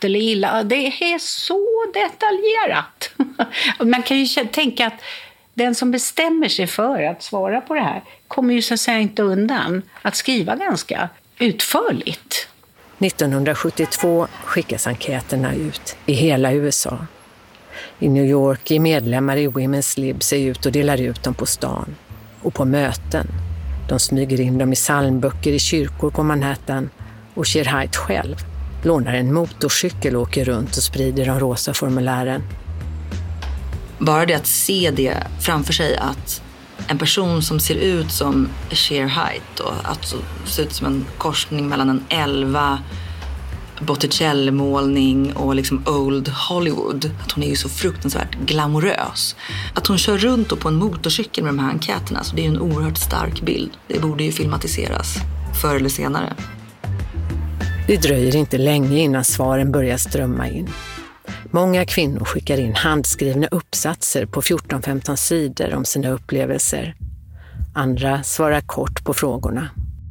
gott eller illa. Det är så detaljerat. Man kan ju tänka att den som bestämmer sig för att svara på det här kommer ju så att säga inte undan att skriva ganska utförligt. 1972 skickas enkäterna ut i hela USA. I New York ger medlemmar i Women's Lib sig ut och delar ut dem på stan. Och på möten. De smyger in dem i psalmböcker i kyrkor på Manhattan. Och Sher Hite själv lånar en motorcykel och åker runt och sprider de rosa formulären. Bara det att se det framför sig, att en person som ser ut som Sher Hite och alltså ser ut som en korsning mellan en Elva Botticelli-målning och liksom Old Hollywood. Att hon är ju så fruktansvärt glamorös. Att hon kör runt på en motorcykel med de här enkäterna, så det är ju en oerhört stark bild. Det borde ju filmatiseras förr eller senare. Det dröjer inte länge innan svaren börjar strömma in. Många kvinnor skickar in handskrivna uppsatser på 14-15 sidor om sina upplevelser. Andra svarar kort på frågorna.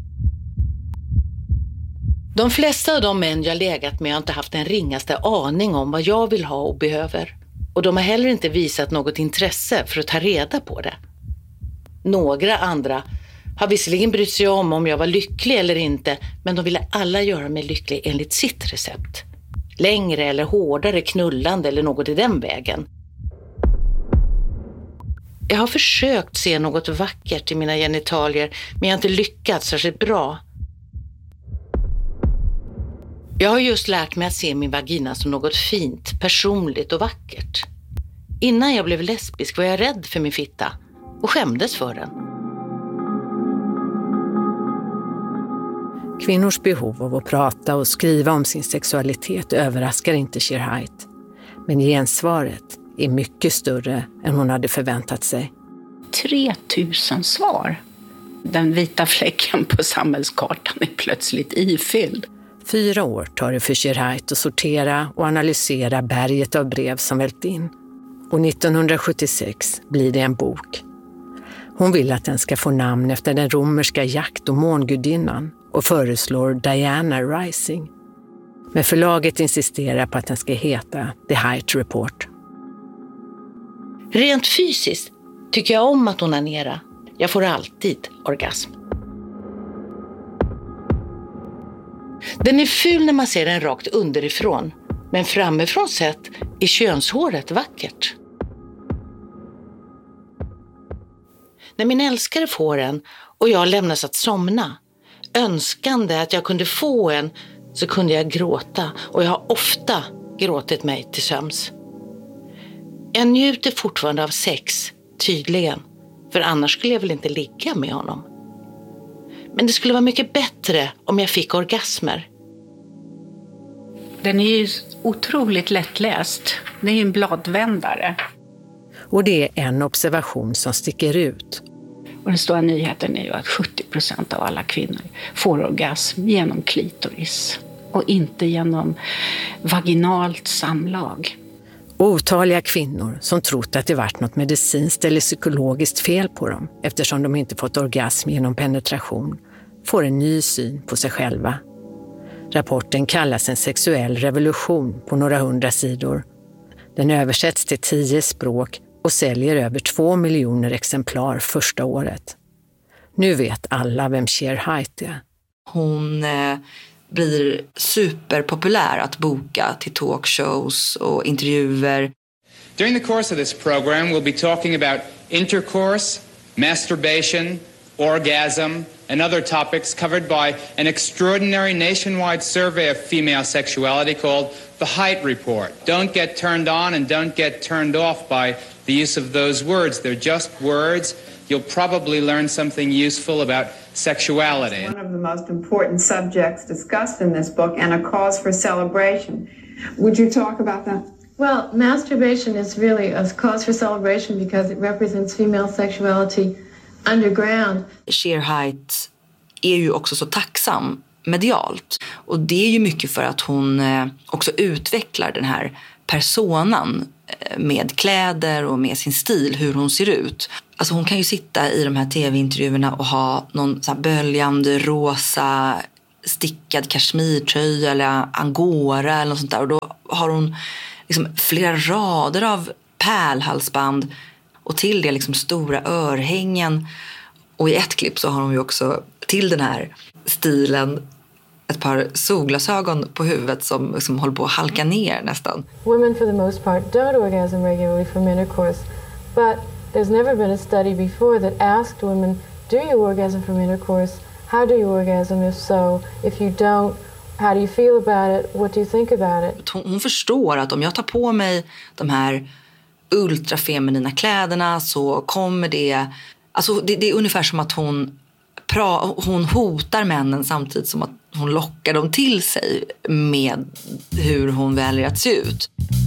De flesta av de män jag legat med har inte haft en ringaste aning om vad jag vill ha och behöver. Och de har heller inte visat något intresse för att ta reda på det. Några andra har visserligen brytt sig om jag var lycklig eller inte, men de ville alla göra mig lycklig enligt sitt recept. Längre eller hårdare knullande eller något i den vägen. Jag har försökt se något vackert i mina genitalier, men jag har inte lyckats särskilt bra. Jag har just lärt mig att se min vagina som något fint, personligt och vackert. Innan jag blev lesbisk var jag rädd för min fitta och skämdes för den. Kvinnors behov av att prata och skriva om sin sexualitet överraskar inte Sher Hite. Men gensvaret är mycket större än hon hade förväntat sig. 3000 svar. Den vita fläcken på samhällskartan är plötsligt ifylld. 4 år tar det för Sher Hite att sortera och analysera berget av brev som vält in. Och 1976 blir det en bok. Hon vill att den ska få namn efter den romerska jakt- och mångudinnan och föreslår Diana Rising. Men förlaget insisterar på att den ska heta The Hite Report. Rent fysiskt tycker jag om att onanera. Jag får alltid orgasm. Den är ful när man ser den rakt underifrån, men framifrån sett är könshåret vackert. När min älskare får en och jag lämnas att somna, önskande att jag kunde få en, så kunde jag gråta, och jag har ofta gråtit mig till söms. Jag njuter fortfarande av sex, tydligen, för annars skulle jag väl inte ligga med honom. Men det skulle vara mycket bättre om jag fick orgasmer. Den är ju otroligt lättläst. Det är ju en bladvändare. Och det är en observation som sticker ut. Och den stora nyheten är ju att 70% av alla kvinnor får orgasm genom klitoris. Och inte genom vaginalt samlag. Otaliga kvinnor som trott att det varit något medicinskt eller psykologiskt fel på dem eftersom de inte fått orgasm genom penetration får en ny syn på sig själva. Rapporten kallas en sexuell revolution på några 100 sidor. Den översätts till 10 språk och säljer över 2 miljoner exemplar första året. Nu vet alla vem Sher Hite är. Hon blir superpopulär att boka till talkshows och intervjuer. During the course of this program we'll be talking about intercourse, masturbation, orgasm and other topics covered by an extraordinary nationwide survey of female sexuality called the Hite Report. Don't get turned on and don't get turned off by the use of those words. They're just words. You'll probably learn something useful about sexuality. One of the most important subjects discussed in this book and a cause for celebration. Would you talk about that? Well, masturbation is really a cause for celebration because it represents female sexuality underground. Sher Hite är ju också så tacksam medialt. Och det är ju mycket för att hon också utvecklar den här personan med kläder och med sin stil, hur hon ser ut. Alltså hon kan ju sitta i de här tv-intervjuerna och ha någon så här böljande rosa stickad kashmirtröja eller angora eller något sånt där. Och då har hon liksom flera rader av pärlhalsband och till det liksom stora örhängen. Och i ett klipp så har hon ju också till den här stilen ett par solglasögon på huvudet som håller på att halka ner nästan. Women for the most part don't orgasm regularly from intercourse, but there's never been a study before that asked women, do you orgasm from intercourse? How do you orgasm? If so, if you don't, how do you feel about it? What do you think about it? Hon förstår att om jag tar på mig de här ultrafeminina kläderna så kommer det... Alltså det är ungefär som att hon hotar männen samtidigt som att hon lockar dem till sig med hur hon väljer att se ut.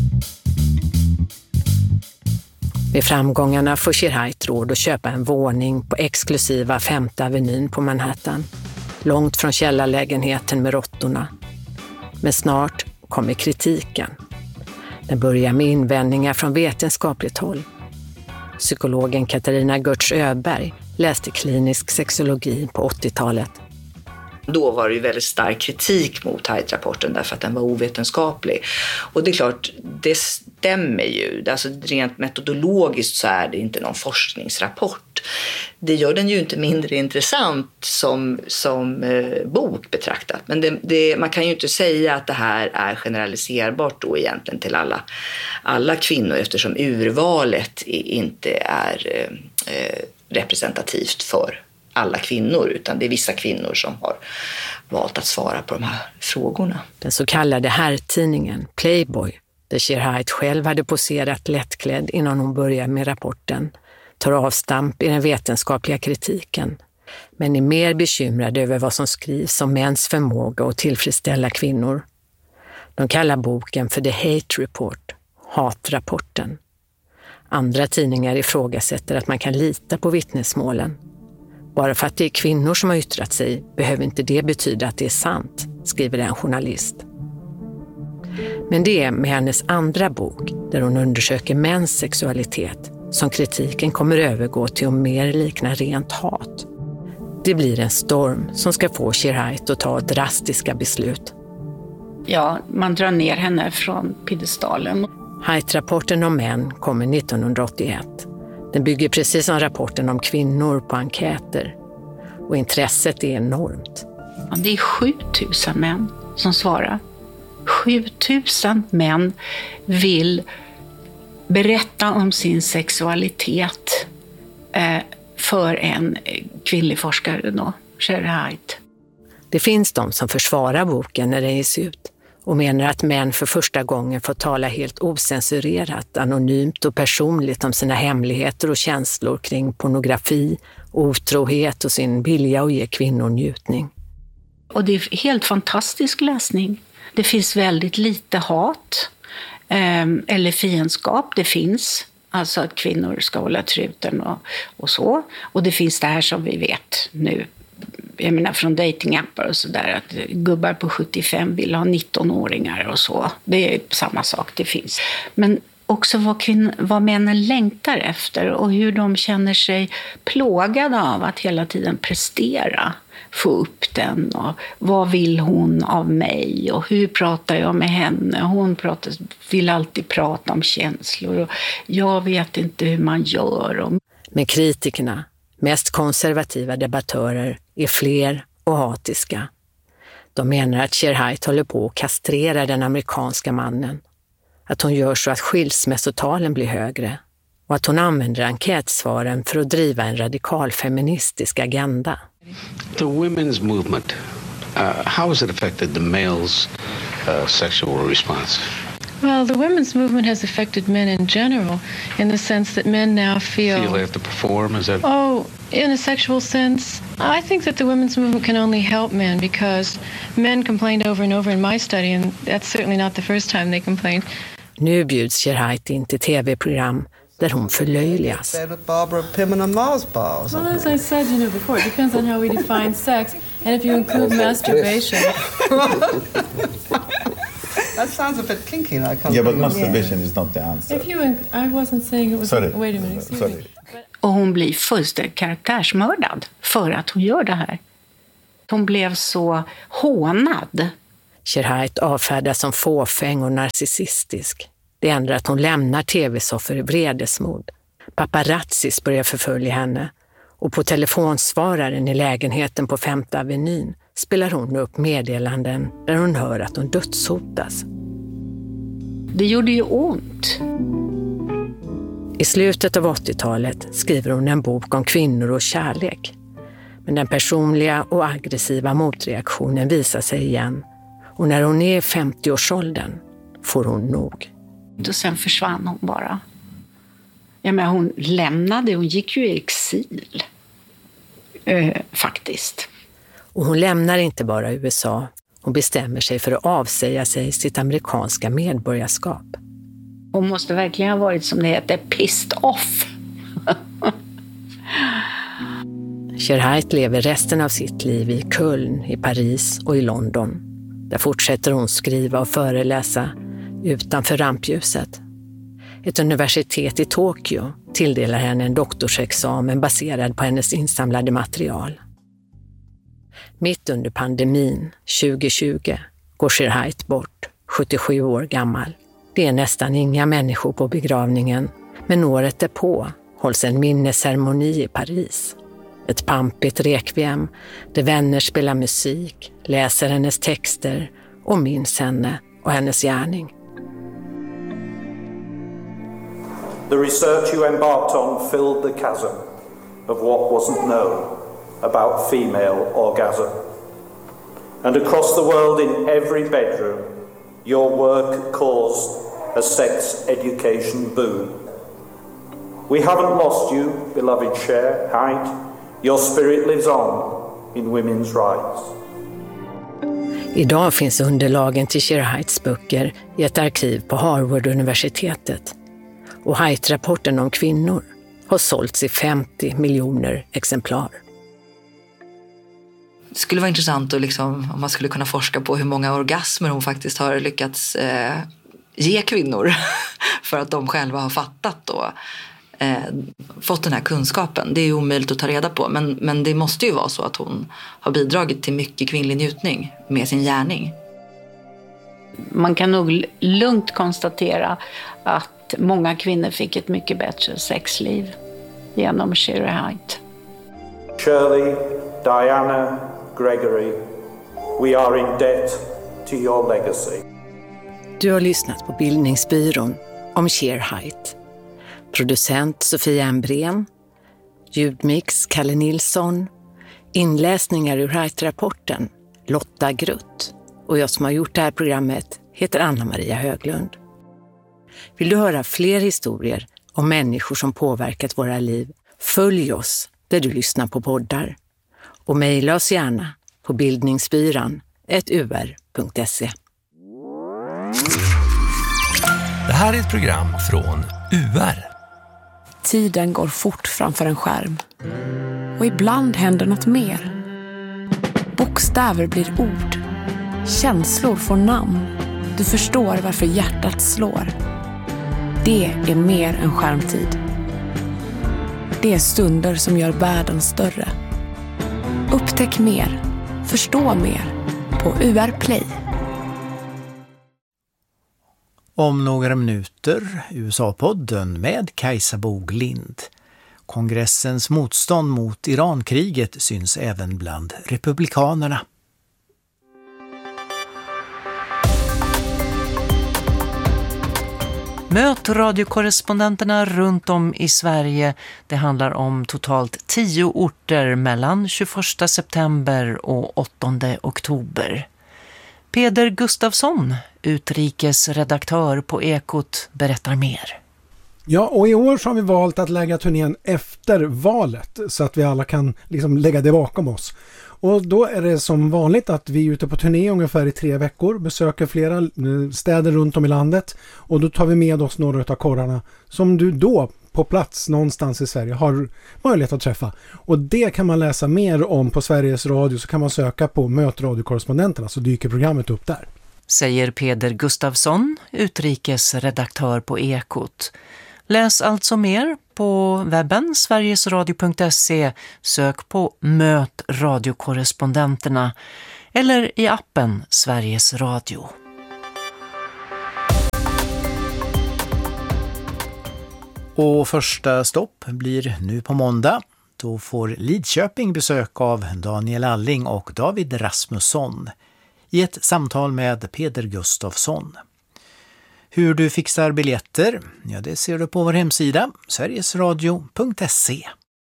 Med framgångarna får Shirhait råd att köpa en våning på exklusiva 5:e Avenyn på Manhattan. Långt från källarlägenheten med råttorna. Men snart kommer kritiken. Den börjar med invändningar från vetenskapligt håll. Psykologen Katarina Görtz-Öberg läste klinisk sexologi på 80-talet. Då var det ju väldigt stark kritik mot Haidt-rapporten därför att den var ovetenskaplig. Och det är klart, det stämmer ju. Alltså rent metodologiskt så är det inte någon forskningsrapport. Det gör den ju inte mindre intressant som bok betraktat. Men man kan ju inte säga att det här är generaliserbart då egentligen till alla kvinnor eftersom urvalet inte är representativt för alla kvinnor utan det är vissa kvinnor som har valt att svara på de här frågorna. Den så kallade herrtidningen Playboy, där Shirhait själv hade poserat lättklädd innan hon började med rapporten, tar avstamp i den vetenskapliga kritiken, men är mer bekymrad över vad som skrivs om mäns förmåga att tillfredsställa kvinnor. De kallar boken för The Hate Report, hatrapporten. Andra tidningar ifrågasätter att man kan lita på vittnesmålen. Bara för att det är kvinnor som har yttrat sig behöver inte det betyda att det är sant, skriver en journalist. Men det är med hennes andra bok, där hon undersöker mäns sexualitet, som kritiken kommer övergå till att mer likna rent hat. Det blir en storm som ska få Shirhait att ta drastiska beslut. Ja, man drar ner henne från piedestalen. Haidt-rapporten om män kommer 1981. Den bygger precis som rapporten om kvinnor på enkäter. Och intresset är enormt. Ja, det är 7000 män som svarar. 7000 män vill berätta om sin sexualitet för en kvinnlig forskare då, Shirhait. Det finns de som försvarar boken när den ges ut och menar att män för första gången får tala helt osensurerat, anonymt och personligt om sina hemligheter och känslor kring pornografi, otrohet och sin vilja att ge kvinnor njutning. Och det är helt fantastisk läsning. Det finns väldigt lite hat eller fiendskap. Det finns alltså att kvinnor ska hålla truten och så. Och det finns det här som vi vet nu. Jag menar från datingappar och sådär att gubbar på 75 vill ha 19-åringar och så. Det är samma sak, det finns. Men också vad männen längtar efter och hur de känner sig plågade av att hela tiden prestera. Få upp den och vad vill hon av mig och hur pratar jag med henne. Hon vill alltid prata om känslor och jag vet inte hur man gör. Men kritikerna, mest konservativa debattörer, är fler och hatiska. De menar att Shirhait håller på att kastrera den amerikanska mannen. Att hon gör så att skilsmässotalen blir högre. Och att hon använder enkätsvaren för att driva en radikal feministisk agenda. The women's movement, how has it affected the male's sexual response? Well, the women's movement has affected men in general, in the sense that men now feel Feel they have to perform? Is that? Oh, in a sexual sense, I think that the women's movement can only help men because men complained over and over in my study, and that's certainly not the first time they complained. Nu bjuds Shirhait in till tv-program där hon förlöjligas. Well, as I said, before, it depends on how we define sex, and if you include masturbation. That sounds a bit kinky. Yeah, but masturbation is not the answer. I wasn't saying it was... Sorry. Wait a minute, excuse me. Och hon blir fullständigt karaktärsmördad för att hon gör det här. Hon blev så hånad. Sherhait avfärdas som fåfäng och narcissistisk. Det ändrar att hon lämnar tv-soffor i vredesmod. Paparazzis börjar förfölja henne. Och på telefonsvararen i lägenheten på 5:e Avenyn spelar hon upp meddelanden där hon hör att hon dödshotas. Det gjorde ju ont. I slutet av 80-talet skriver hon en bok om kvinnor och kärlek. Men den personliga och aggressiva motreaktionen visar sig igen. Och när hon är i 50-årsåldern får hon nog. Och sen försvann hon bara. Ja, men hon gick ju i exil. Faktiskt. Och hon lämnar inte bara USA. Hon bestämmer sig för att avsäga sig sitt amerikanska medborgarskap. Hon måste verkligen ha varit, som det heter, pissed off. Sherhait lever resten av sitt liv i Köln, i Paris och i London. Där fortsätter hon skriva och föreläsa utanför rampljuset. Ett universitet i Tokyo tilldelar henne en doktorsexamen baserad på hennes insamlade material. Mitt under pandemin 2020 går Sherhait bort, 77 år gammal. Det är nästan inga människor på begravningen, men året därpå hålls en minnesceremoni i Paris. Ett pampigt rekviem där vänner spelar musik, läser hennes texter och minns henne och hennes gärning. The research you embarked on filled the chasm of what wasn't known about female orgasm. And across the world in every bedroom, your work caused a sex education boom. We haven't lost you, beloved Sherhait. Your spirit lives on in women's rights. Idag finns underlagen till Sherhaits böcker i ett arkiv på Harvard-universitetet. Och Haidt-rapporten om kvinnor har sålts i 50 miljoner exemplar. Det skulle vara intressant att om man skulle kunna forska på hur många orgasmer hon faktiskt har lyckats ge kvinnor för att de själva har fattat och fått den här kunskapen. Det är ju omöjligt att ta reda på, men det måste ju vara så att hon har bidragit till mycket kvinnlig njutning med sin gärning. Man kan nog lugnt konstatera att många kvinnor fick ett mycket bättre sexliv genom Sherhait. Shirley, Diana, Gregory, we are in debt to your legacy. Du har lyssnat på Bildningsbyrån om Sherhait. Producent Sofia Embrén, ljudmix Kalle Nilsson, inläsningar ur Haidt-rapporten Lotta Grutt, och jag som har gjort det här programmet heter Anna-Maria Höglund. Vill du höra fler historier om människor som påverkat våra liv? Följ oss där du lyssnar på poddar och mejla oss gärna på bildningsbyran@ur.se. Det här är ett program från UR. Tiden går fort framför en skärm. Och ibland händer något mer. Bokstäver blir ord. Känslor får namn. Du förstår varför hjärtat slår. Det är mer än skärmtid. Det är stunder som gör världen större. Upptäck mer. Förstå mer på UR Play. Om några minuter USA-podden med Kajsa Boglind. Kongressens motstånd mot Irankriget syns även bland republikanerna. Möt radiokorrespondenterna runt om i Sverige. Det handlar om totalt 10 orter mellan 21 september och 8 oktober. Peder Gustafsson, utrikesredaktör på Ekot, berättar mer. Ja, och i år så har vi valt att lägga turnén efter valet så att vi alla kan lägga det bakom oss. Och då är det som vanligt att vi är ute på turné ungefär i 3 veckor, besöker flera städer runt om i landet, och då tar vi med oss några av korrarna som du då på plats någonstans i Sverige har möjlighet att träffa. Och det kan man läsa mer om på Sveriges Radio, så kan man söka på Möt radiokorrespondenterna, så dyker programmet upp där. Säger Peder Gustafsson, utrikesredaktör på Ekot. Läs alltså mer på webben sverigesradio.se, sök på Möt radiokorrespondenterna eller i appen Sveriges Radio. Och första stopp blir nu på måndag. Då får Lidköping besök av Daniel Alling och David Rasmusson i ett samtal med Peder Gustafsson. Hur du fixar biljetter, ja, det ser du på vår hemsida sverigesradio.se.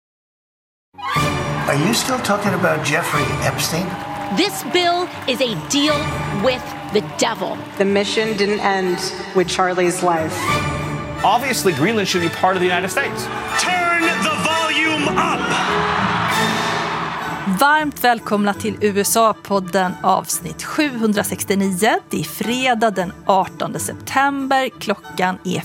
Are you still talking about Jeffrey Epstein? This bill is a deal with the devil. The mission didn't end with Charlie's life. Obviously, Greenland should be part of the United States. Turn the volume up! Varmt välkomna till USA-podden avsnitt 769. Det är fredag den 18 september. Klockan är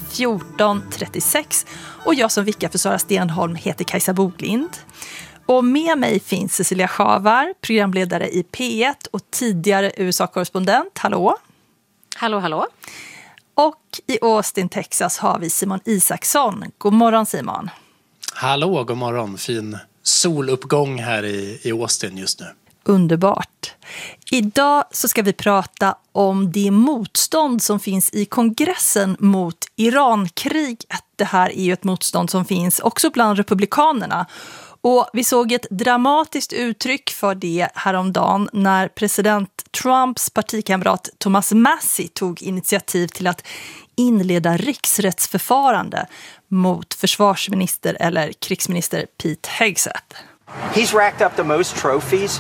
14.36. Och jag som vickar för Sara Stenholm heter Kajsa Boglind. Och med mig finns Cecilia Schavar, programledare i P1 och tidigare USA-korrespondent. Hallå? Hallå, hallå. Och i Austin, Texas har vi Simon Isaksson. God morgon, Simon. Hallå, god morgon. Fin soluppgång här i Austin just nu. Underbart. Idag så ska vi prata om det motstånd som finns i kongressen mot Irankriget. Det här är ju ett motstånd som finns också bland republikanerna. Och vi såg ett dramatiskt uttryck för det häromdagen när president Trumps partikamrat Thomas Massie tog initiativ till att inleda riksrättsförfarande mot försvarsminister eller krigsminister Pete Hegseth. He's racked up the most trophies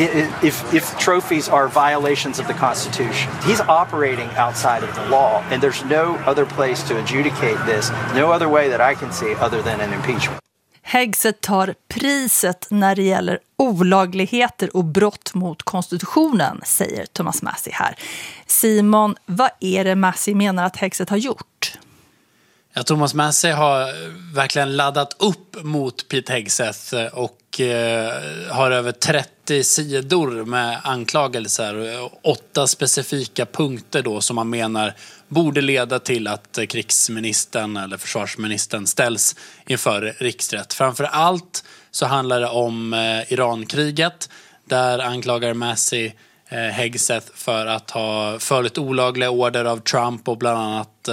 if trophies are violations of the Constitution. He's operating outside of the law and there's no other place to adjudicate this, no other way that I can see other than an impeachment. Hegseth tar priset när det gäller olagligheter och brott mot konstitutionen, säger Thomas Massie här. Simon, vad är det Massie menar att Hegseth har gjort? Ja, Thomas Massie har verkligen laddat upp mot Pete Hegseth och har över 30 sidor med anklagelser och 8 specifika punkter då som man menar borde leda till att krigsministern eller försvarsministern ställs inför riksrätt. Framför allt så handlar det om Irankriget, där anklagar Massie Hegseth för att ha följt olagliga order av Trump och bland annat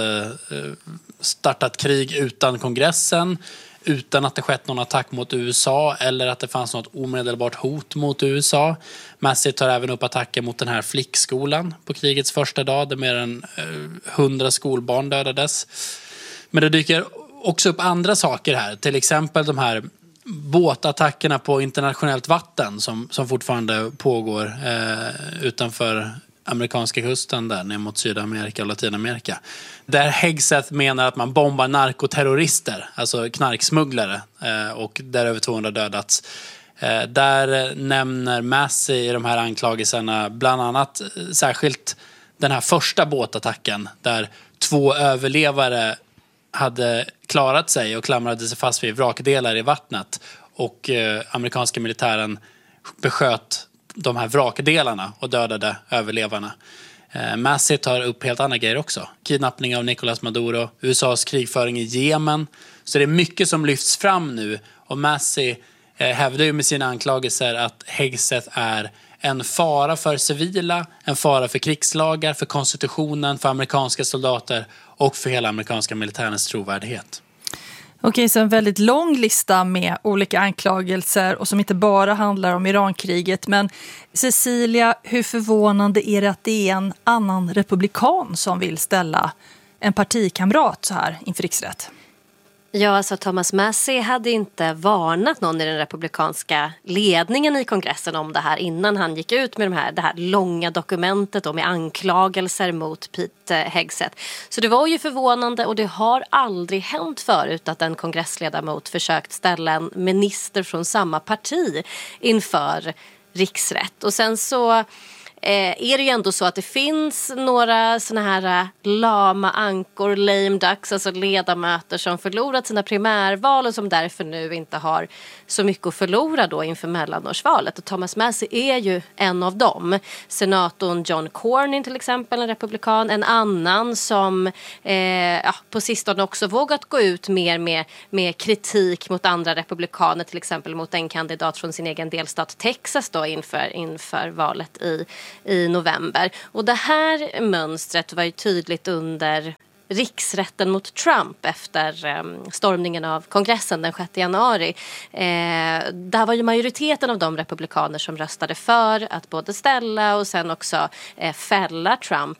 startat krig utan kongressen, utan att det skett någon attack mot USA eller att det fanns något omedelbart hot mot USA. Massie tar även upp attacker mot den här flickskolan på krigets första dag där mer än 100 skolbarn dödades. Men det dyker också upp andra saker här, till exempel de här båtattackerna på internationellt vatten som fortfarande pågår utanför amerikanska kusten där ner mot Sydamerika och Latinamerika. Där Hegseth menar att man bombar narkoterrorister, alltså knarksmugglare, och där över 200 dödats. Där nämner Massie i de här anklagelserna bland annat särskilt den här första båtattacken där 2 överlevare hade klarat sig och klamrade sig fast vid vrakdelar i vattnet och amerikanska militären besköt de här vrakdelarna och dödade överlevarna. Massie tar upp helt andra grejer också. Kidnappning av Nicolás Maduro, USAs krigföring i Jemen. Så det är mycket som lyfts fram nu. Och Massie hävdar ju med sina anklagelser att Hegseth är en fara för civila, en fara för krigslagar, för konstitutionen, för amerikanska soldater och för hela amerikanska militärens trovärdighet. Okej, så en väldigt lång lista med olika anklagelser och som inte bara handlar om Irankriget. Men Cecilia, hur förvånande är det att det är en annan republikan som vill ställa en partikamrat så här inför riksrätt? Ja, alltså Thomas Massie hade inte varnat någon i den republikanska ledningen i kongressen om det här innan han gick ut med det här långa dokumentet då med anklagelser mot Pete Hegseth. Så det var ju förvånande och det har aldrig hänt förut att en kongressledamot försökt ställa en minister från samma parti inför riksrätt. Och sen så är det ju ändå så att det finns några såna här lama ankor, lame ducks, alltså ledamöter som förlorat sina primärval och som därför nu inte har så mycket att förlora då inför mellanårsvalet. Och Thomas Massie är ju en av dem. Senatorn John Cornyn till exempel, en republikan, en annan som på sistone också vågat gå ut mer med kritik mot andra republikaner, till exempel mot en kandidat från sin egen delstat Texas då inför valet i november. Och det här mönstret var ju tydligt under riksrätten mot Trump efter stormningen av kongressen den 6 januari. Där var ju majoriteten av de republikaner som röstade för att både ställa och sen också fälla Trump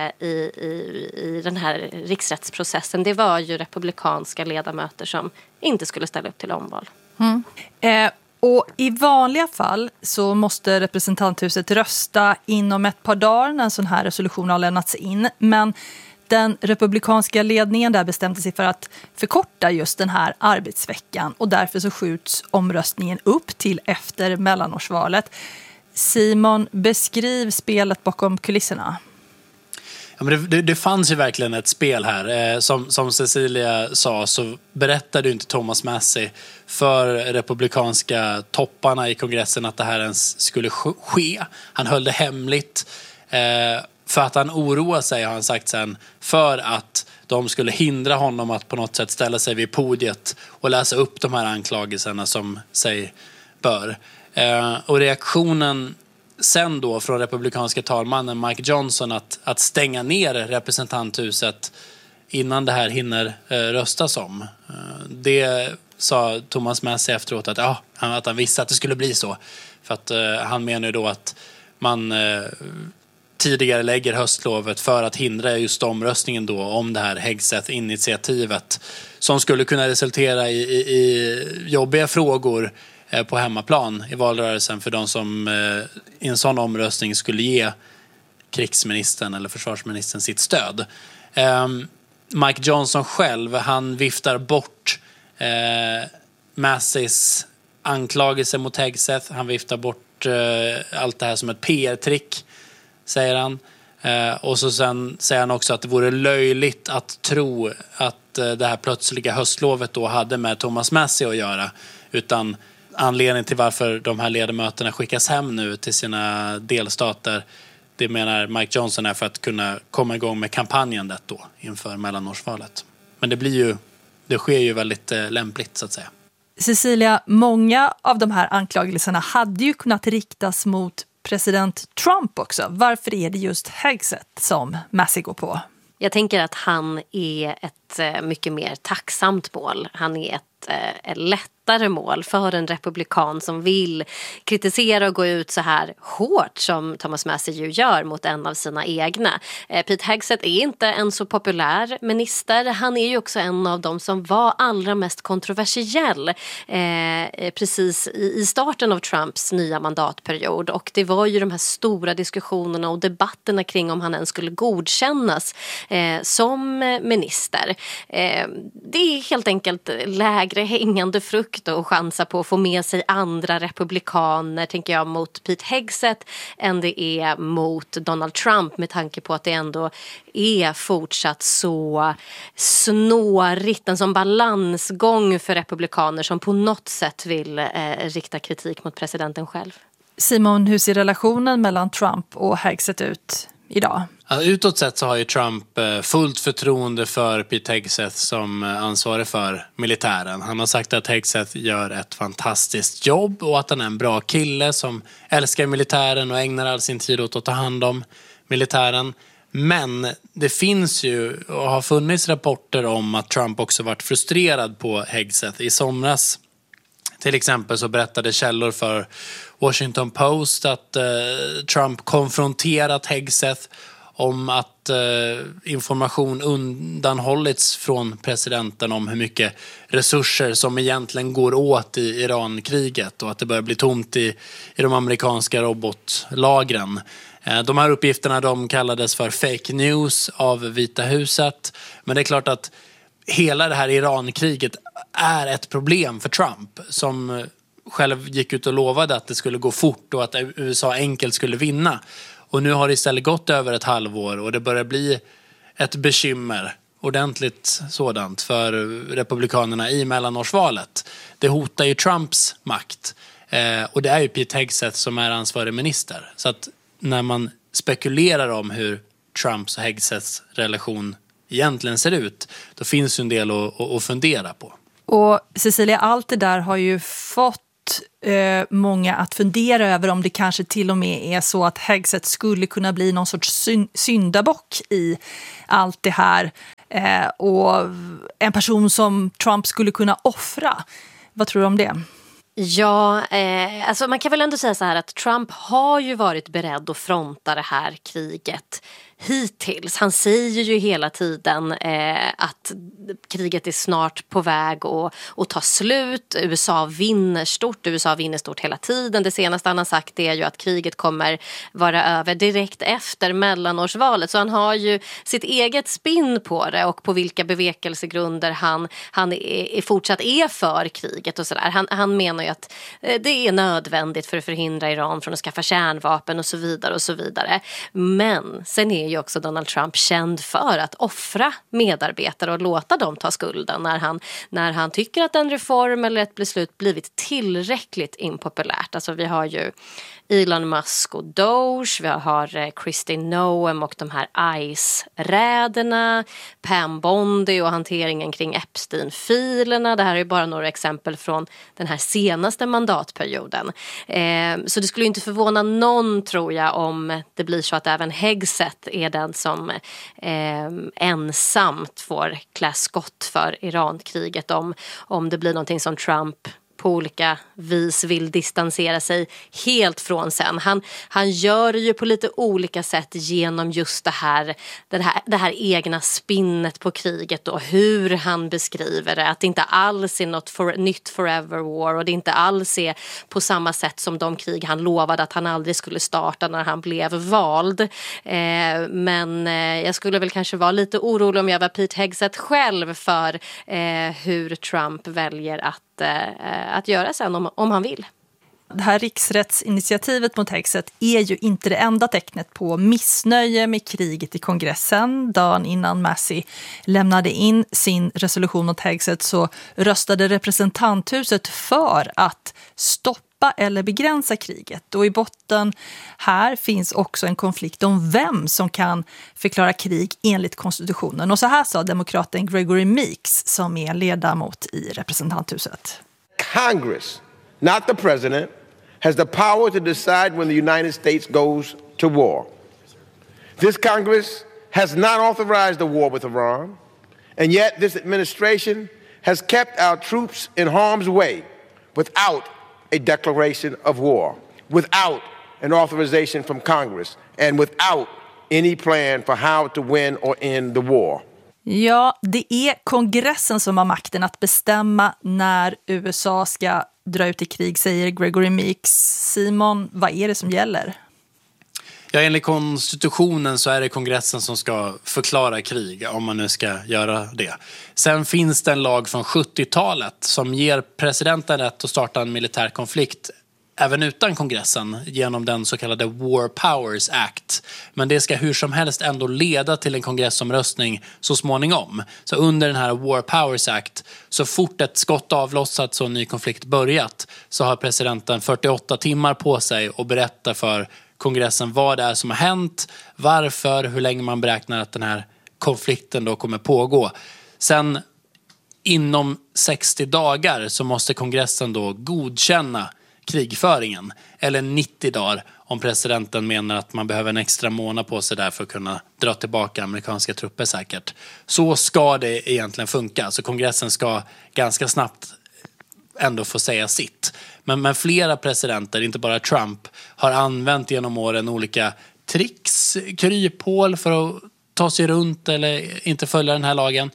i den här riksrättsprocessen. Det var ju republikanska ledamöter som inte skulle ställa upp till omval. Och i vanliga fall så måste representanthuset rösta inom ett par dagar när en sån här resolution har lämnats in. Men den republikanska ledningen där bestämde sig för att förkorta just den här arbetsveckan och därför så skjuts omröstningen upp till efter mellanårsvalet. Simon, beskriv spelet bakom kulisserna. Ja, men det fanns ju verkligen ett spel här. Som Cecilia sa så berättade ju inte Thomas Massie för republikanska topparna i kongressen att det här ens skulle ske. Han höll det hemligt för att han oroar sig, har han sagt sen, för att de skulle hindra honom att på något sätt ställa sig vid podiet och läsa upp de här anklagelserna som sig bör. Och reaktionen sen då från republikanska talmannen Mike Johnson att stänga ner representanthuset innan det här hinner röstas om. Det sa Thomas Massie efteråt att han visste att det skulle bli så. För att han menar ju då att man tidigare lägger höstlovet för att hindra just omröstningen då om det här Hegseth-initiativet som skulle kunna resultera i jobbiga frågor på hemmaplan i valrörelsen för de som i en sån omröstning skulle ge krigsministern eller försvarsministern sitt stöd. Mike Johnson själv, han viftar bort Massies anklagelser mot Hegseth. Han viftar bort allt det här som ett PR-trick, säger han. Och så sen säger han också att det vore löjligt att tro att det här plötsliga höstlovet då hade med Thomas Massie att göra, utan anledningen till varför de här ledamöterna skickas hem nu till sina delstater, det menar Mike Johnson är för att kunna komma igång med kampanjen då inför mellanårsvalet. Men det sker ju väldigt lämpligt så att säga. Cecilia, många av de här anklagelserna hade ju kunnat riktas mot president Trump också. Varför är det just Hegseth som Massie går på? Jag tänker att han är ett mycket mer tacksamt mål. Han är ett lättare mål för en republikan som vill kritisera och gå ut så här hårt som Thomas Massie ju gör mot en av sina egna. Pete Hegseth är inte en så populär minister. Han är ju också en av dem som var allra mest kontroversiell precis i starten av Trumps nya mandatperiod. Och det var ju de här stora diskussionerna och debatterna kring om han ens skulle godkännas som minister. Det är helt enkelt lägre hängande frukt och chansa på att få med sig andra republikaner, tänker jag, mot Pete Hegseth än det är mot Donald Trump, med tanke på att det ändå är fortsatt så snårigt, en sån balansgång för republikaner som på något sätt vill rikta kritik mot presidenten själv. Simon, hur ser relationen mellan Trump och Hegseth ut idag? Utåt sett så har ju Trump fullt förtroende för Pete Hegseth som ansvarig för militären. Han har sagt att Hegseth gör ett fantastiskt jobb och att han är en bra kille som älskar militären och ägnar all sin tid åt att ta hand om militären. Men det finns ju och har funnits rapporter om att Trump också varit frustrerad på Hegseth i somras. Till exempel så berättade källor för Washington Post att Trump konfronterat Hegseth om att information undanhållits från presidenten om hur mycket resurser som egentligen går åt i Irankriget och att det börjar bli tomt i de amerikanska robotlagren. De här uppgifterna de kallades för fake news av Vita huset, men det är klart att hela det här Irankriget är ett problem för Trump som själv gick ut och lovade att det skulle gå fort och att USA enkelt skulle vinna. Och nu har det istället gått över ett halvår och det börjar bli ett bekymmer, ordentligt sådant, för republikanerna i mellanårsvalet. Det hotar ju Trumps makt. Och det är ju Pete Hegseth som är ansvarig minister. Så att när man spekulerar om hur Trumps och Hegseths relation egentligen ser ut, då finns ju en del att fundera på. Och Cecilia, allt det där har ju fått många att fundera över om det kanske till och med är så att Hegseth skulle kunna bli någon sorts syndabock i allt det här. Och en person som Trump skulle kunna offra. Vad tror du om det? Ja, alltså man kan väl ändå säga så här att Trump har ju varit beredd att fronta det här kriget hittills. Han säger ju hela tiden att kriget är snart på väg att ta slut. USA vinner stort hela tiden. Det senaste han har sagt är ju att kriget kommer vara över direkt efter mellanårsvalet. Så han har ju sitt eget spinn på det och på vilka bevekelsegrunder han är fortsatt är för kriget och sådär. Han menar ju att det är nödvändigt för att förhindra Iran från att skaffa kärnvapen och så vidare och så vidare. Men sen är ju också Donald Trump känd för att offra medarbetare och låta dem ta skulden när han tycker att en reform eller ett beslut blivit tillräckligt impopulärt. Alltså vi har ju Elon Musk och Doge, vi har Kristi Noem och de här ICE-räderna, Pam Bondi och hanteringen kring Epstein-filerna. Det här är ju bara några exempel från den här senaste mandatperioden. Så det skulle inte förvåna någon, tror jag, om det blir så att även Hegseth är den som ensamt får klä skott för Irankriget om det blir någonting som Trump på olika vis vill distansera sig helt från sen. Han gör det ju på lite olika sätt genom just det här egna spinnet på kriget och hur han beskriver det. Att det inte alls är något nytt forever war och det inte alls är på samma sätt som de krig han lovade att han aldrig skulle starta när han blev vald. Men jag skulle väl kanske vara lite orolig om jag var Pete Hegseth själv för hur Trump väljer att göra sen om han vill. Det här riksrättsinitiativet mot Hegseth är ju inte det enda tecknet på missnöje med kriget i kongressen. Dagen innan Massey lämnade in sin resolution mot Hegseth så röstade representanthuset för att stoppa eller begränsa kriget. Och i botten här finns också en konflikt om vem som kan förklara krig enligt konstitutionen. Och så här sa demokraten Gregory Meeks som är ledamot i representanthuset. Congress, not the president, has the power to decide when the United States goes to war. This Congress has not authorized a war with Iran, and yet this administration has kept our troops in harm's way without a declaration of war, without an authorization from Congress, and without any plan for how to win or end the war. Ja, det är kongressen som har makten att bestämma när USA ska dra ut i krig, säger Gregory Meeks. Simon, vad är det som gäller? Ja, enligt konstitutionen så är det kongressen som ska förklara krig, om man nu ska göra det. Sen finns det en lag från 70-talet som ger presidenten rätt att starta en militär konflikt även utan kongressen genom den så kallade War Powers Act. Men det ska hur som helst ändå leda till en kongressomröstning så småningom. Så under den här War Powers Act, så fort ett skott avlossats och en ny konflikt börjat, så har presidenten 48 timmar på sig att berätta för kongressen vad det är som har hänt, varför, hur länge man beräknar att den här konflikten då kommer pågå. Sen inom 60 dagar så måste kongressen då godkänna krigföringen, eller 90 dagar om presidenten menar att man behöver en extra månad på sig där för att kunna dra tillbaka amerikanska trupper säkert. Så ska det egentligen funka, så kongressen ska ganska snabbt ändå få säga sitt. Men flera presidenter, inte bara Trump, har använt genom åren olika tricks, kryphål för att ta sig runt eller inte följa den här lagen.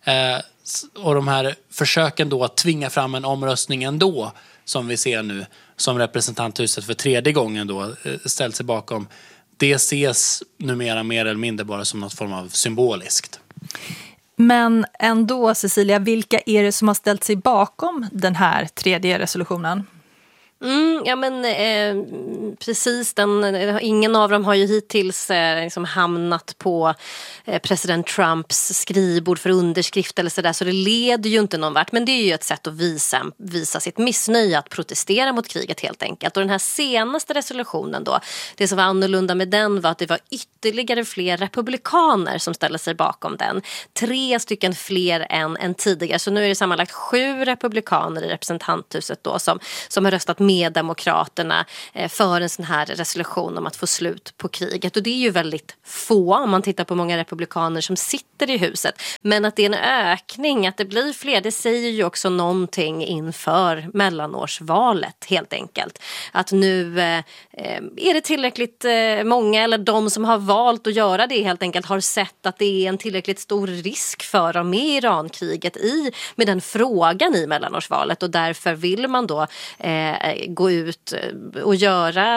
Och de här försöken då att tvinga fram en omröstning ändå, som vi ser nu, som representanthuset för 3:e gången då ställt sig bakom, det ses numera mer eller mindre bara som något form av symboliskt. Men ändå, Cecilia, vilka är det som har ställt sig bakom den här 3:e resolutionen? Ja men precis, ingen av dem har ju hittills liksom hamnat på president Trumps skrivbord för underskrift eller sådär, så det leder ju inte någon vart, men det är ju ett sätt att visa sitt missnöje, att protestera mot kriget helt enkelt. Och den här senaste resolutionen då, det som var annorlunda med den var att det var ytterligare fler republikaner som ställde sig bakom den. 3 stycken fler än tidigare, så nu är det sammanlagt 7 republikaner i representanthuset då som har röstat med demokraterna för en sån här resolution om att få slut på kriget. Och det är ju väldigt få om man tittar på många republikaner som sitter i huset. Men att det är en ökning, att det blir fler, det säger ju också någonting inför mellanårsvalet helt enkelt. Att nu är det tillräckligt många, eller de som har valt att göra det helt enkelt har sett att det är en tillräckligt stor risk för dem med Irankriget med den frågan i mellanårsvalet, och därför vill man då gå ut och göra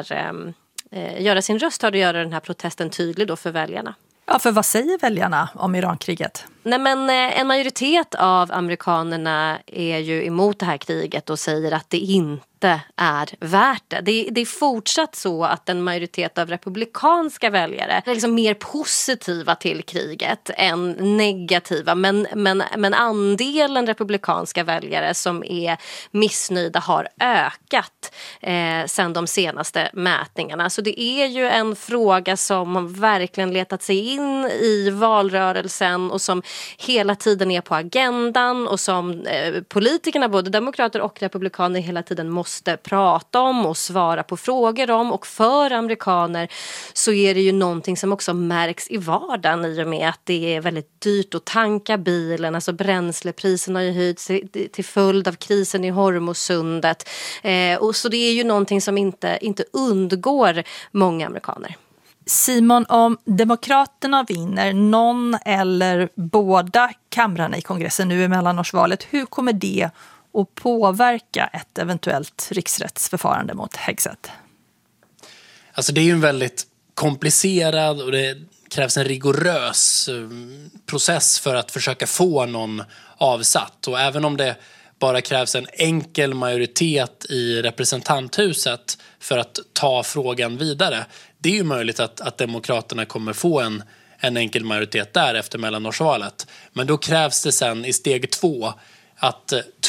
göra sin röst hörd och göra den här protesten tydlig då för väljarna. Ja, för vad säger väljarna om Irankriget? Nej, men en majoritet av amerikanerna är ju emot det här kriget och säger att det inte är värt det. Det är fortsatt så att en majoritet av republikanska väljare är liksom mer positiva till kriget än negativa. Men andelen republikanska väljare som är missnöjda har ökat sedan de senaste mätningarna. Så det är ju en fråga som har verkligen letat sig in i valrörelsen och som hela tiden är på agendan och som politikerna, både demokrater och republikaner, hela tiden måste prata om och svara på frågor om. Och för amerikaner så är det ju någonting som också märks i vardagen i och med att det är väldigt dyrt att tanka bilen. Alltså bränslepriserna har ju höjts till följd av krisen i Hormuzsundet. Och så det är ju någonting som inte undgår många amerikaner. Simon, om demokraterna vinner någon eller båda kamrarna i kongressen nu i mellanårsvalet, hur kommer det att påverka ett eventuellt riksrättsförfarande mot Hegseth? Alltså det är ju en väldigt komplicerad och det krävs en rigorös process för att försöka få någon avsatt. Och även om det bara krävs en enkel majoritet i representanthuset för att ta frågan vidare. Det är ju möjligt att demokraterna kommer få en enkel majoritet där efter mellanårsvalet. Men då krävs det sen i steg 2 att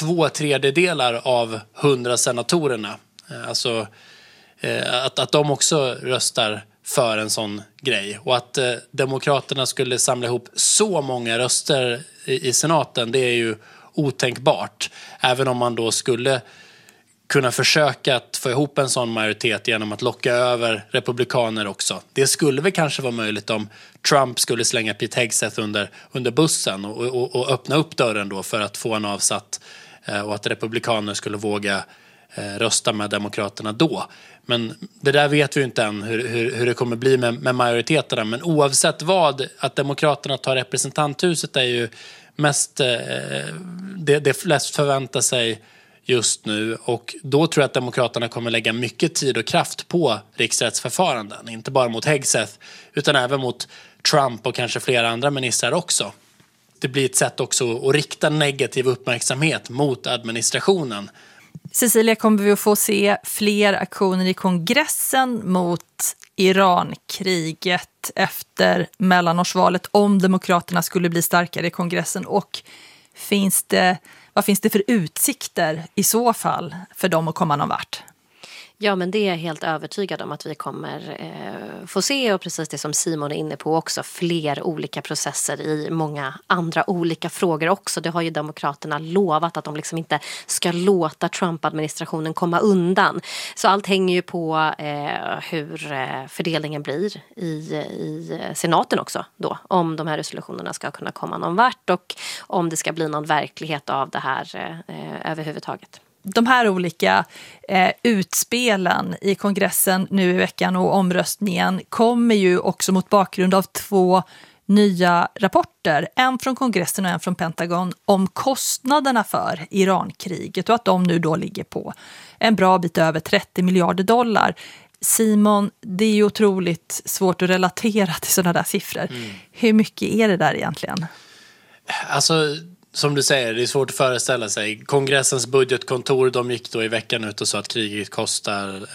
2/3 av 100 senatorerna, alltså att de också röstar för en sån grej. Och att demokraterna skulle samla ihop så många röster i senaten, det är ju otänkbart. Även om man då skulle kunna försöka att få ihop en sån majoritet genom att locka över republikaner också. Det skulle väl kanske vara möjligt om Trump skulle slänga Pete Hegseth under bussen och öppna upp dörren då för att få en avsatt och att republikaner skulle våga rösta med demokraterna då. Men det där vet vi ju inte än hur det kommer bli med majoriteterna. Men oavsett vad, att demokraterna tar representanthuset är ju mest det flest förväntar sig just nu, och då tror jag att demokraterna kommer lägga mycket tid och kraft på riksrättsförfaranden, inte bara mot Hegseth utan även mot Trump och kanske flera andra ministrar också. Det blir ett sätt också att rikta negativ uppmärksamhet mot administrationen. Cecilia, kommer vi att få se fler aktioner i kongressen mot Irankriget efter mellanårsvalet om demokraterna skulle bli starkare i kongressen, och vad finns det för utsikter i så fall för dem att komma någon vart? Ja, men det är jag helt övertygad om att vi kommer få se, och precis det som Simon är inne på också, fler olika processer i många andra olika frågor också. Det har ju demokraterna lovat att de liksom inte ska låta Trump-administrationen komma undan. Så allt hänger ju på hur fördelningen blir i senaten också då, om de här resolutionerna ska kunna komma någon vart och om det ska bli någon verklighet av det här överhuvudtaget. De här olika utspelen i kongressen nu i veckan och omröstningen kommer ju också mot bakgrund av 2 nya rapporter, en från kongressen och en från Pentagon, om kostnaderna för Irankriget och att de nu då ligger på en bra bit över $30 miljarder. Simon, det är ju otroligt svårt att relatera till sådana där siffror. Hur mycket är det där egentligen? Alltså som du säger, det är svårt att föreställa sig. Kongressens budgetkontor, de gick då i veckan ut och sa att kriget kostar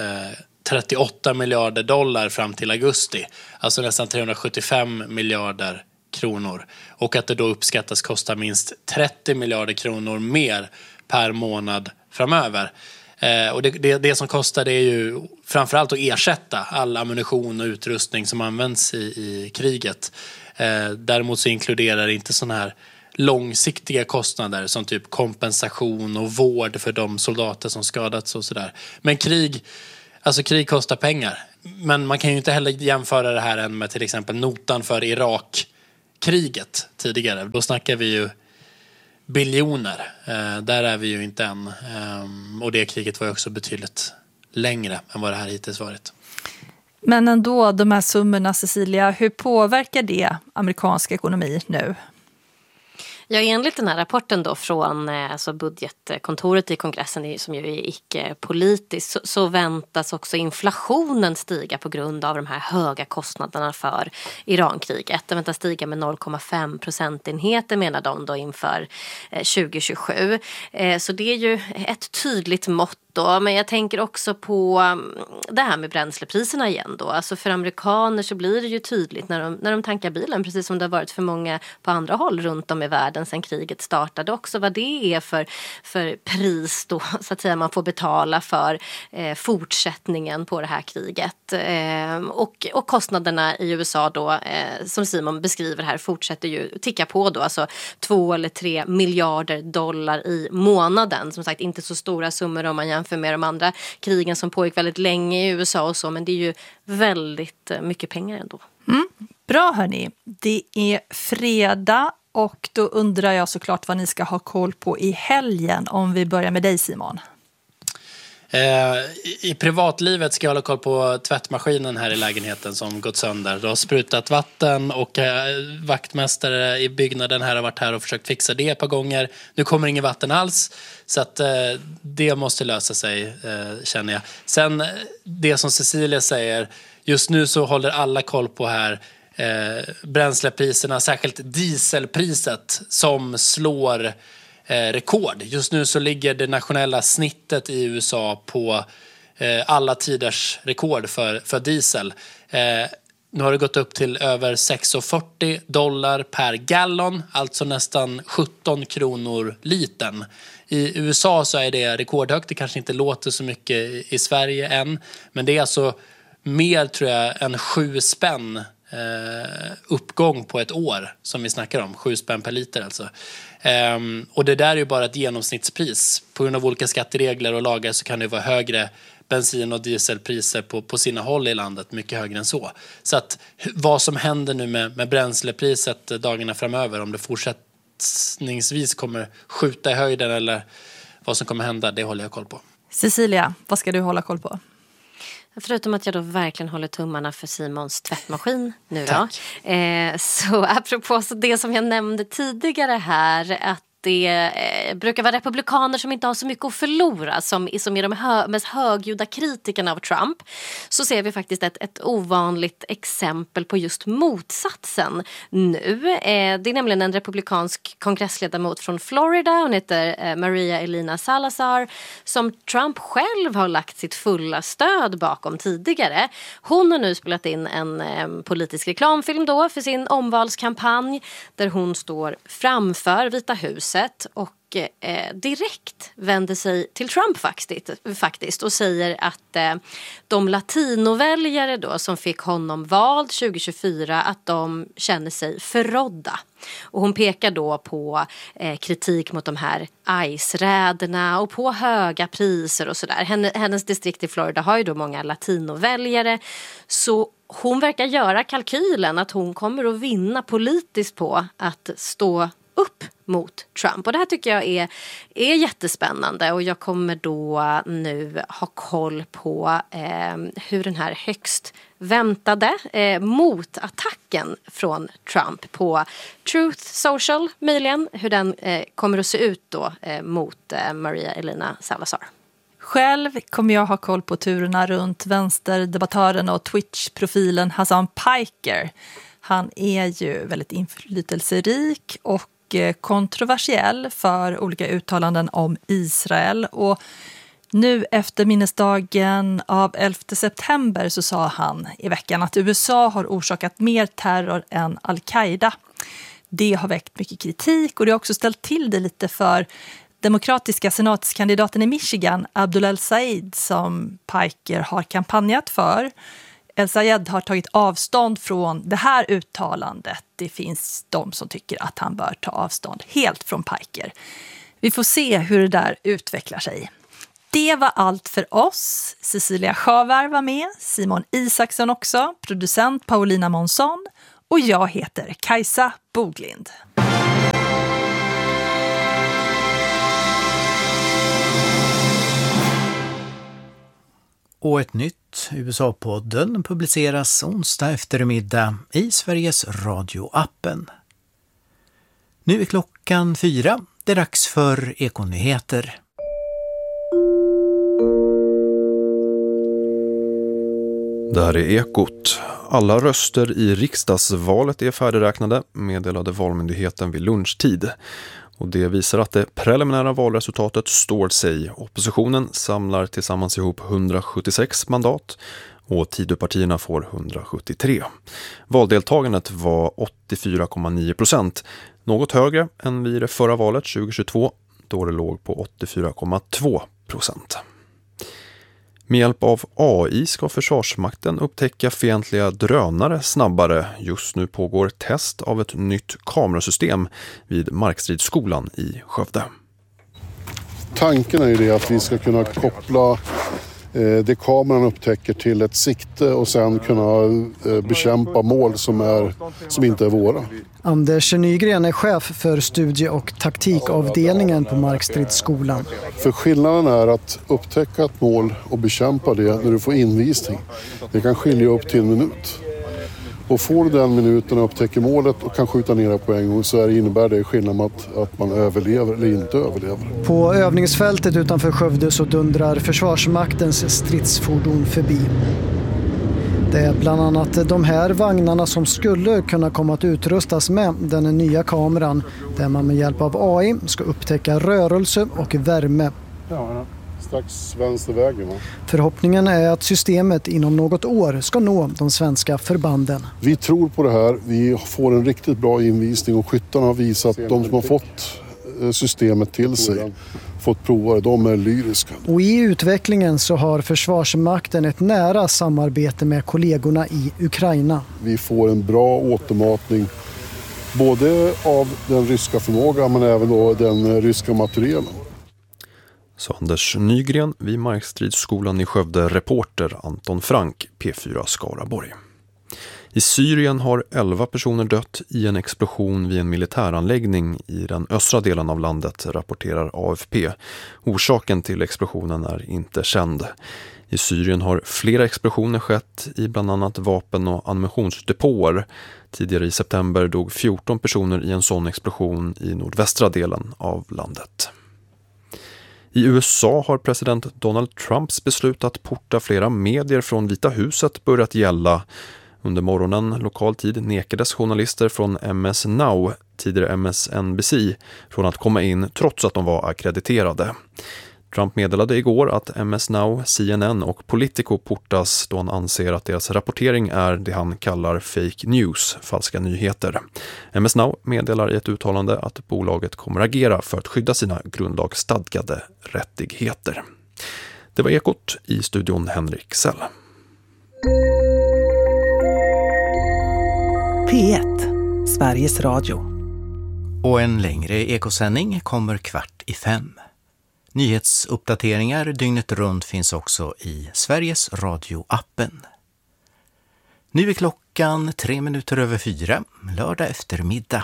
38 miljarder dollar fram till augusti. Alltså nästan 375 miljarder kronor. Och att det då uppskattas kosta minst 30 miljarder kronor mer per månad framöver. Och det som kostar det är ju framförallt att ersätta all ammunition och utrustning som används i kriget. Däremot så inkluderar det inte sådana här långsiktiga kostnader som typ kompensation och vård för de soldater som skadats och sådär. Men krig kostar pengar. Men man kan ju inte heller jämföra det här än med till exempel notan för Irakkriget tidigare. Då snackar vi ju biljoner. Där är vi ju inte än. Och det kriget var ju också betydligt längre än vad det här hittills varit. Men ändå, de här summorna, Cecilia, hur påverkar det amerikansk ekonomi nu? Ja, enligt den här rapporten då från alltså budgetkontoret i kongressen som ju är icke-politiskt så väntas också inflationen stiga på grund av de här höga kostnaderna för Irankriget. Det väntas stiga med 0,5 procentenheter menar de då inför 2027. Så det är ju ett tydligt mått då, men jag tänker också på det här med bränslepriserna igen då. Alltså för amerikaner så blir det ju tydligt när de tankar bilen, precis som det har varit för många på andra håll runt om i världen sedan kriget startade också, vad det är för pris då så att säga man får betala för fortsättningen på det här kriget. Och kostnaderna i USA då, som Simon beskriver här, fortsätter ju ticka på då, alltså 2 eller 3 miljarder dollar i månaden. Som sagt, inte så stora summor om man jämför med de andra krigen som pågick väldigt länge i USA och så, men det är ju väldigt mycket pengar ändå. Bra hörni, det är fredag och då undrar jag såklart vad ni ska ha koll på i helgen, om vi börjar med dig Simon. I privatlivet ska jag hålla koll på tvättmaskinen här i lägenheten som gått sönder. Det har sprutat vatten och vaktmästare i byggnaden här har varit här och försökt fixa det ett par gånger. Nu kommer ingen vatten alls, så att det måste lösa sig, känner jag. Sen det som Cecilia säger, just nu så håller alla koll på här bränslepriserna, särskilt dieselpriset som slår rekord. Just nu så ligger det nationella snittet i USA på alla tiders rekord för diesel. Nu har det gått upp till över 6,40 dollar per gallon, alltså nästan 17 kronor litern. I USA så är det rekordhögt, det kanske inte låter så mycket i Sverige än, men det är alltså mer, tror jag, än 7 spänn uppgång på ett år som vi snackar om, 7 spänn per liter alltså. Och det där är ju bara ett genomsnittspris. På grund av olika skatteregler och lagar så kan det vara högre bensin- och dieselpriser på sina håll i landet, mycket högre än så. Så att vad som händer nu med bränslepriset dagarna framöver, om det fortsättningsvis kommer skjuta i höjden eller vad som kommer hända, det håller jag koll på. Cecilia, vad ska du hålla koll på? Förutom att jag då verkligen håller tummarna för Simons tvättmaskin nu då. Så apropå det som jag nämnde tidigare här, att det brukar vara republikaner som inte har så mycket att förlora som är de mest högljudda kritikerna av Trump, så ser vi faktiskt ett ovanligt exempel på just motsatsen nu. Det är nämligen en republikansk kongressledamot från Florida, hon heter Maria Elina Salazar, som Trump själv har lagt sitt fulla stöd bakom tidigare. Hon har nu spelat in en politisk reklamfilm då för sin omvalskampanj där hon står framför Vita huset och direkt vänder sig till Trump faktiskt och säger att de latinoväljare då som fick honom vald 2024, att de känner sig förrådda. Och hon pekar då på kritik mot de här ICE-räderna och på höga priser och sådär. Hennes distrikt i Florida har ju då många latinoväljare, så hon verkar göra kalkylen att hon kommer att vinna politiskt på att stå upp mot Trump. Och det här tycker jag är jättespännande, och jag kommer då nu ha koll på hur den här högst väntade motattacken från Trump på Truth Social möjligen, hur den kommer att se ut då mot Maria Elina Salazar. Själv kommer jag ha koll på turerna runt vänsterdebattören och Twitch-profilen Hassan Piker. Han är ju väldigt inflytelserik och mycket kontroversiell för olika uttalanden om Israel. Och nu efter minnesdagen av 11 september så sa han i veckan att USA har orsakat mer terror än Al-Qaida. Det har väckt mycket kritik och det har också ställt till det lite för demokratiska senatskandidaten i Michigan, Abdul El-Sayed, som Piker har kampanjat för. El-Sayed har tagit avstånd från det här uttalandet. Det finns de som tycker att han bör ta avstånd helt från Piker. Vi får se hur det där utvecklar sig. Det var allt för oss. Cecilia Schavar var med, Simon Isaksson också, producent Paulina Månsson och jag heter Kajsa Boglind. Och ett nytt USA-podden publiceras onsdag eftermiddag i Sveriges Radio-appen. Nu är klockan 4. Det är dags för Ekonyheter. Det här är Ekot. Alla röster i riksdagsvalet är färdigräknade, meddelade Valmyndigheten vid lunchtid. Och det visar att det preliminära valresultatet står sig. Oppositionen samlar tillsammans ihop 176 mandat och Tidöpartierna får 173. Valdeltagandet var 84,9%, något högre än vid det förra valet 2022 då det låg på 84,2%. Med hjälp av AI ska Försvarsmakten upptäcka fientliga drönare snabbare. Just nu pågår test av ett nytt kamerasystem vid Markstridsskolan i Skövde. Tanken är ju det att vi ska kunna koppla det kameran upptäcker till ett sikte och sen kunna bekämpa mål som inte är våra. Anders Nygren är chef för studie- och taktikavdelningen på Markstridsskolan. För skillnaden är att upptäcka ett mål och bekämpa det när du får invisning. Det kan skilja upp till en minut. Och får du den minuten och upptäcker målet och kan skjuta ner det på en gång så innebär det skillnad att man överlever eller inte överlever. På övningsfältet utanför Skövde så dundrar Försvarsmaktens stridsfordon förbi. Det är bland annat de här vagnarna som skulle kunna komma att utrustas med den nya kameran där man med hjälp av AI ska upptäcka rörelse och värme. Ja, strax vänstervägen. Va? Förhoppningen är att systemet inom något år ska nå de svenska förbanden. Vi tror på det här. Vi får en riktigt bra invisning och skyttarna har visat att de som har fått systemet till sig, fått prova det, de är lyriska. Och i utvecklingen så har Försvarsmakten ett nära samarbete med kollegorna i Ukraina. Vi får en bra återmatning både av den ryska förmågan men även då den ryska materielen. Så Anders Nygren vid Markstridsskolan i Skövde, reporter Anton Frank, P4 Skaraborg. I Syrien har 11 personer dött i en explosion vid en militäranläggning i den östra delen av landet, rapporterar AFP. Orsaken till explosionen är inte känd. I Syrien har flera explosioner skett i bland annat vapen- och ammunitionsdepåer. Tidigare i september dog 14 personer i en sån explosion i nordvästra delen av landet. I USA har president Donald Trumps beslut att porta flera medier från Vita huset börjat gälla. Under morgonen lokal tid nekades journalister från MS Now, tidigare MSNBC, från att komma in trots att de var akkrediterade. Trump meddelade igår att MS Now, CNN och Politico portas då han anser att deras rapportering är det han kallar fake news, falska nyheter. MS Now meddelar i ett uttalande att bolaget kommer agera för att skydda sina grundlagsstadgade rättigheter. Det var Ekot, i studion Henrik Sell. P1, Sveriges Radio. Och en längre ekosändning kommer 4:45. Nyhetsuppdateringar dygnet runt finns också i Sveriges Radio-appen. Nu är klockan 4:03, lördag eftermiddag.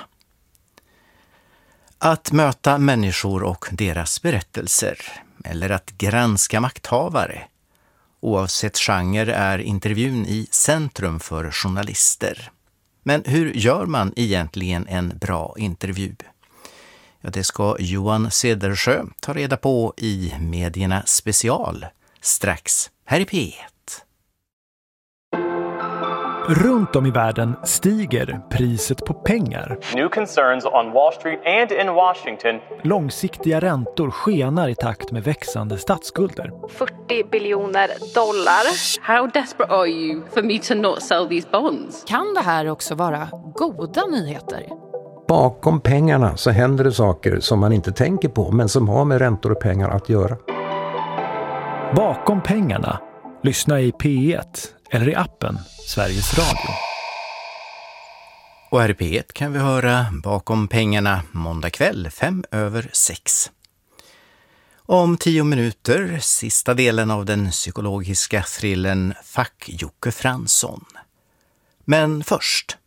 Att möta människor och deras berättelser, eller att granska makthavare. Oavsett genre är intervjun i centrum för journalister. Men hur gör man egentligen en bra intervju? Ja, det ska Johan Cedersjö ta reda på i Medierna Special strax här i P1. Runt om i världen stiger priset på pengar. New concerns on Wall Street and in Washington. Långsiktiga räntor skenar i takt med växande statsskulder. 40 biljoner dollar. How desperate are you for me to not sell these bonds? Kan det här också vara goda nyheter? Bakom pengarna så händer det saker som man inte tänker på, men som har med räntor och pengar att göra. Bakom pengarna. Lyssna i P1 eller i appen Sveriges Radio. Och här i P1 kan vi höra Bakom pengarna måndag kväll 5:05. Om 10 minuter, sista delen av den psykologiska thrillen Fuck Jocke Fransson. Men först.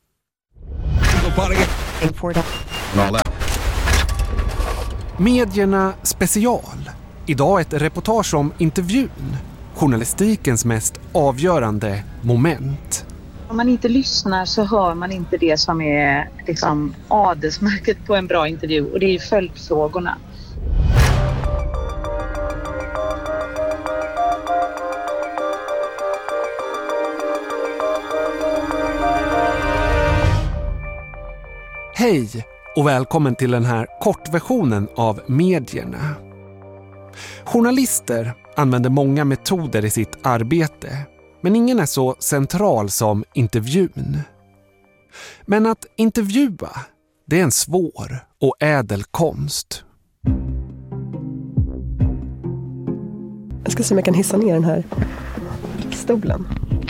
Medierna special. Idag ett reportage om intervjun. Journalistikens mest avgörande moment. Om man inte lyssnar så hör man inte det som är liksom adelsmärket på en bra intervju. Och det är ju följdfrågorna. Hej och välkommen till den här kortversionen av medierna. Journalister använder många metoder i sitt arbete, men ingen är så central som intervjun. Men att intervjua, det är en svår och ädel konst. Jag ska se om jag kan hissa ner den här stolen.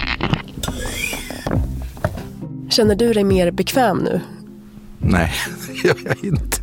Känner du dig mer bekväm nu? Nej, det gör jag inte.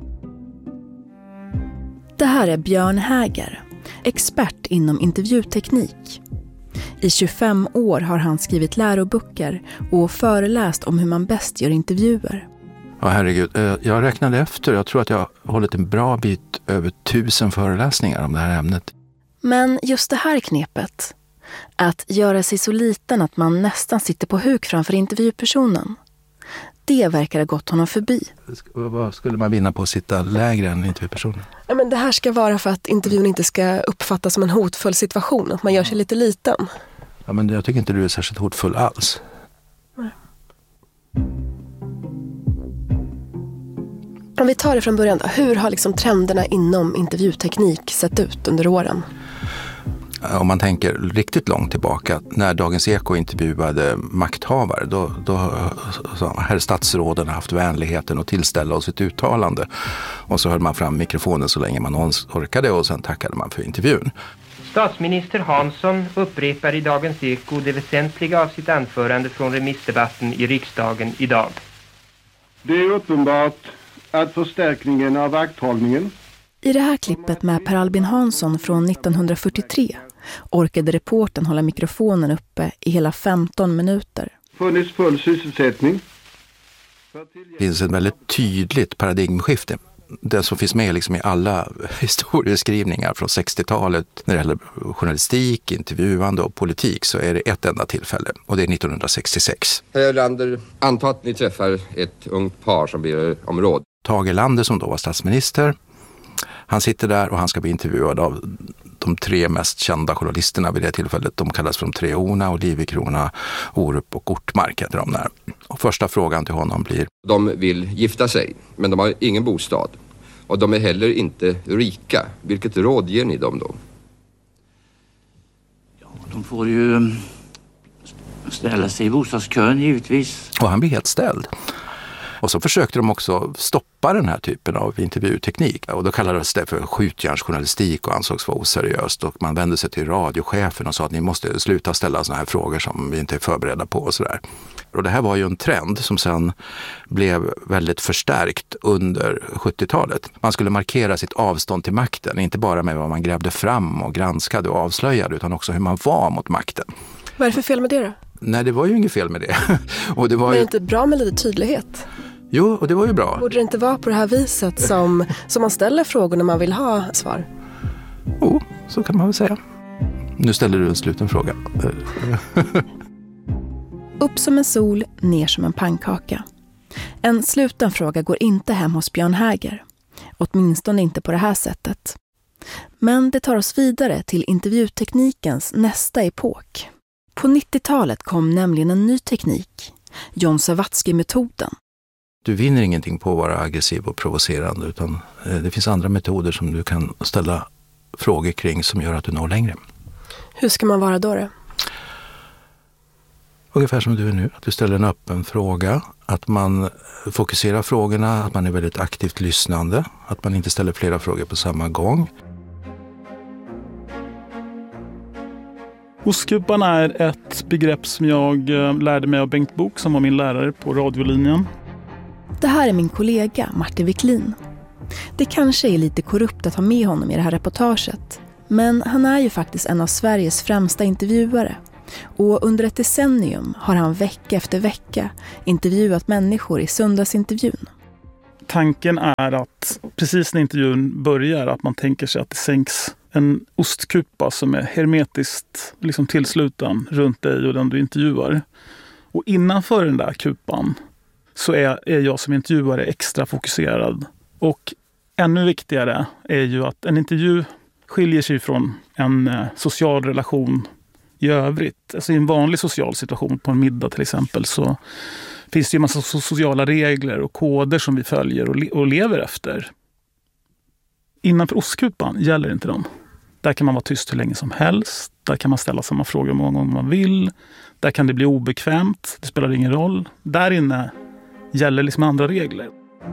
Det här är Björn Häger, expert inom intervjuteknik. I 25 år har han skrivit läroböcker och föreläst om hur man bäst gör intervjuer. Ja, herregud. Jag räknade efter. Jag tror att jag har hållit en bra bit över 1000 föreläsningar om det här ämnet. Men just det här knepet, att göra sig så liten att man nästan sitter på huk framför intervjupersonen, det verkar ha gått honom förbi. Vad skulle man vinna på att sitta lägre än intervjupersonen? Ja, men det här ska vara för att intervjun inte ska uppfattas som en hotfull situation. Att man gör sig lite liten. Ja, men jag tycker inte du är särskilt hotfull alls. Nej. Om vi tar det från början då. Hur har liksom trenderna inom intervjuteknik sett ut under åren? Om man tänker riktigt långt tillbaka, när Dagens Eko intervjuade makthavare, då här statsråden har haft vänligheten att tillställa oss ett uttalande. Och så höll man fram mikrofonen så länge man orkade och sen tackade man för intervjun. Statsminister Hansson upprepar i Dagens Eko det väsentliga av sitt anförande från remissdebatten i riksdagen idag. Det är uppenbart att förstärkningen av vakthållningen. I det här klippet med Per Albin Hansson från 1943 orkade reportern hålla mikrofonen uppe i hela 15 minuter. Funnits full sysselsättning. Det finns ett väldigt tydligt paradigmskifte. Det som finns med liksom i alla historieskrivningar från 60-talet när det gäller journalistik, intervjuande och politik, så är det ett enda tillfälle och det är 1966. Herr Erlander, anta att ni träffar ett ungt par som ber om råd. Tage Erlander som då var statsminister, han sitter där och han ska bli intervjuad av de 3 mest kända journalisterna vid det tillfället. De kallas för de 3 Orna, Olivecrona, Orup och Ortmark heter de där. Och första frågan till honom blir: de vill gifta sig, men de har ingen bostad. Och de är heller inte rika. Vilket råd ger ni dem då? Ja, de får ju ställa sig i bostadskön givetvis. Och han blir helt ställd. Och så försökte de också stoppa den här typen av intervjuteknik. Och då kallades det för skjutjärnsjournalistik och ansågs vara oseriöst. Och man vände sig till radiochefen och sa att ni måste sluta ställa såna här frågor som vi inte är förberedda på och sådär. Och det här var ju en trend som sen blev väldigt förstärkt under 70-talet. Man skulle markera sitt avstånd till makten, inte bara med vad man grävde fram och granskade och avslöjade, utan också hur man var mot makten. Vad är det för fel med det då? Nej, det var ju inget fel med det. Och det var Men är det inte bra med lite tydlighet? Jo, och det var ju bra. Borde det inte vara på det här viset som man ställer frågor när man vill ha svar? Jo, så kan man väl säga. Nu ställer du en sluten fråga. Upp som en sol, ner som en pannkaka. En sluten fråga går inte hem hos Björn Häger. Åtminstone inte på det här sättet. Men det tar oss vidare till intervjuteknikens nästa epok. På 90-talet kom nämligen en ny teknik, John Sawatzki-metoden. Du vinner ingenting på att vara aggressiv och provocerande, utan det finns andra metoder som du kan ställa frågor kring som gör att du når längre. Hur ska man vara då? Ungefär som du är nu, att du ställer en öppen fråga, att man fokuserar frågorna, att man är väldigt aktivt lyssnande, att man inte ställer flera frågor på samma gång. Ostkupan är ett begrepp som jag lärde mig av Bengt Bok som var min lärare på radiolinjen. Det här är min kollega Martin Wiklin. Det kanske är lite korrupt att ha med honom i det här reportaget, men han är ju faktiskt en av Sveriges främsta intervjuare. Och under ett decennium har han vecka efter vecka intervjuat människor i söndagsintervjun. Tanken är att precis när intervjun börjar att man tänker sig att det sänks en ostkupa som är hermetiskt liksom tillsluten runt dig och den du intervjuar. Och innanför den där kupan så är jag som intervjuare extra fokuserad. Och ännu viktigare är ju att en intervju skiljer sig från en social relation i övrigt. Alltså i en vanlig social situation på en middag till exempel så finns det ju en massa sociala regler och koder som vi följer och lever efter. Innanför ostkupan gäller inte dem. Där kan man vara tyst hur länge som helst. Där kan man ställa samma frågor många gånger man vill. Där kan det bli obekvämt. Det spelar ingen roll. Där inne gäller liksom andra regler.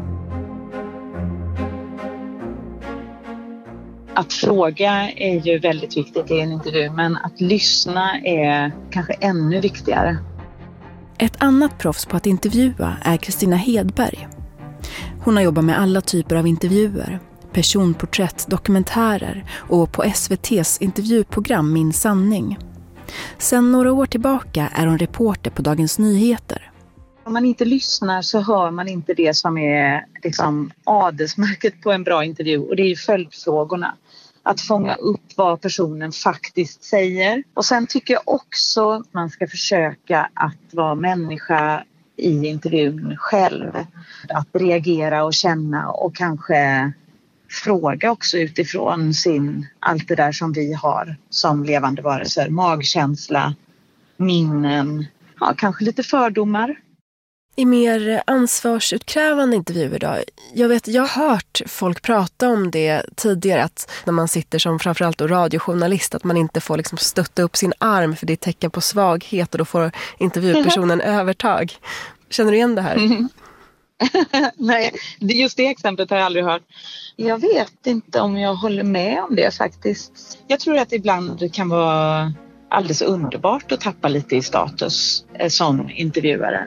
Att fråga är ju väldigt viktigt i en intervju, men att lyssna är kanske ännu viktigare. Ett annat proffs på att intervjua är Kristina Hedberg. Hon har jobbat med alla typer av intervjuer, personporträtt, dokumentärer och på SVT:s intervjuprogram Min sanning. Sedan några år tillbaka är hon reporter på Dagens Nyheter. Om man inte lyssnar så hör man inte det som är liksom adelsmärket på en bra intervju, och det är ju följdfrågorna. Att fånga upp vad personen faktiskt säger. Och sen tycker jag också att man ska försöka att vara människa i intervjun själv. Att reagera och känna och kanske fråga också utifrån allt det där som vi har som levande varelser. Magkänsla, minnen, ja, kanske lite fördomar. I mer ansvarsutkrävande intervjuer då? Jag har hört folk prata om det tidigare, att när man sitter som framförallt radiojournalist att man inte får liksom stötta upp sin arm för det är tecken på svaghet och då får intervjupersonen övertag. Känner du igen det här? Mm. Nej, just det exemplet har jag aldrig hört. Jag vet inte om jag håller med om det faktiskt. Jag tror att ibland det kan vara alldeles underbart att tappa lite i status som intervjuare.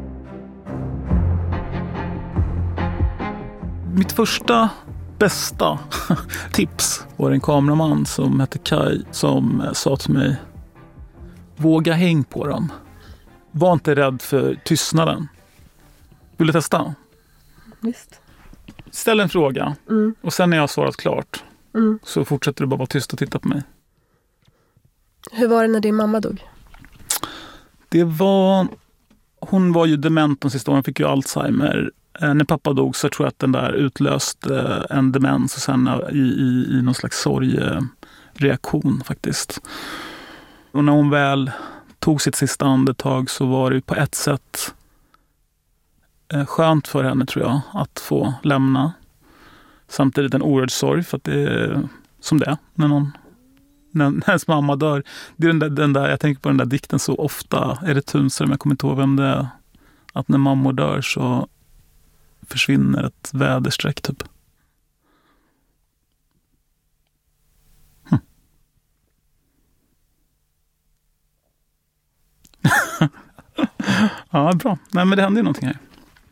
Mitt första bästa tips var en kameraman som hette Kai som sa till mig: våga häng på dem. Var inte rädd för tystnaden. Vill du testa? Visst. Ställ en fråga och sen när jag har svarat klart så fortsätter du bara vara tyst och titta på mig. Hur var det när din mamma dog? Hon var ju dement de sista åren, fick ju Alzheimer. När pappa dog så tror jag att den där utlöste en demens och sen i någon slags sorgereaktion faktiskt. Och när hon väl tog sitt sista andetag så var det på ett sätt skönt för henne, tror jag, att få lämna. Samtidigt en oerhörd sorg, för att det är som det när ens mamma dör. Det är den där, jag tänker på den där dikten så ofta, är det Tunström, jag kommer inte ihåg vem det är, att när mammor dör så försvinner ett väderstreck typ. Ja, bra. Nej, men det händer ju någonting här.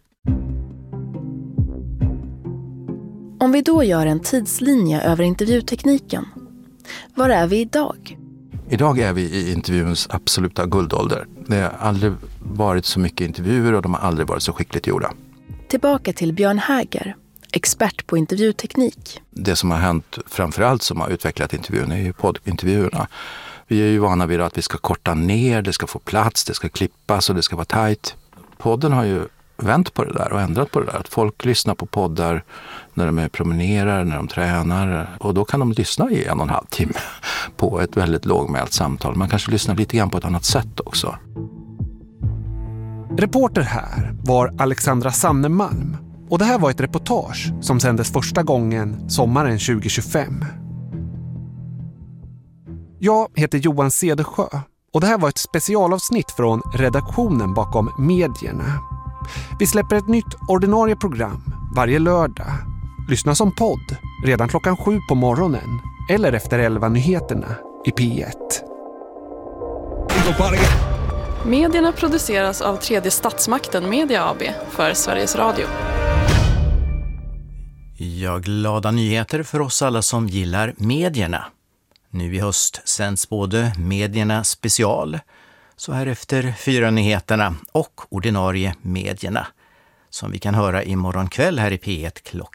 Om vi då gör en tidslinje över intervjutekniken, var är vi idag? Idag är vi i intervjuens absoluta guldålder. Det har aldrig varit så mycket intervjuer och de har aldrig varit så skickligt gjorda. Tillbaka till Björn Häger, expert på intervjuteknik. Det som har hänt framförallt som har utvecklat intervjun är ju poddintervjuerna. Vi är ju vana vid att vi ska korta ner, det ska få plats, det ska klippas och det ska vara tajt. Podden har ju vänt på det där och ändrat på det där. Att folk lyssnar på poddar när de promenerar, när de tränar. Och då kan de lyssna i 1,5 timme på ett väldigt lågmält samtal. Man kanske lyssnar lite grann på ett annat sätt också. Reporter här var Alexandra Sannemalm. Och det här var ett reportage som sändes första gången sommaren 2025. Jag heter Johan Cedersjö och det här var ett specialavsnitt från redaktionen bakom medierna. Vi släpper ett nytt ordinarie program varje lördag. Lyssna som podd redan klockan 7 på morgonen eller efter 11-nyheterna i P1. Medierna produceras av Tredje Statsmakten Media AB för Sveriges Radio. Ja, glada nyheter för oss alla som gillar medierna. Nu i höst sänds både Medierna special, så här efter 4-nyheterna och ordinarie medierna, som vi kan höra imorgon kväll här i P1 klockan